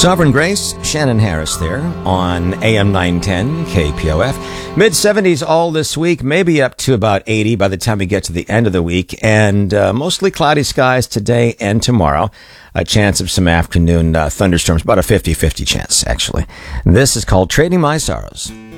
Sovereign Grace, Shannon Harris there on AM 910 KPOF. Mid-70s all this week, maybe up to about 80 by the time we get to the end of the week, and mostly cloudy skies today and tomorrow. A chance of some afternoon thunderstorms, about a 50-50 chance, actually. This is called Trading My Sorrows.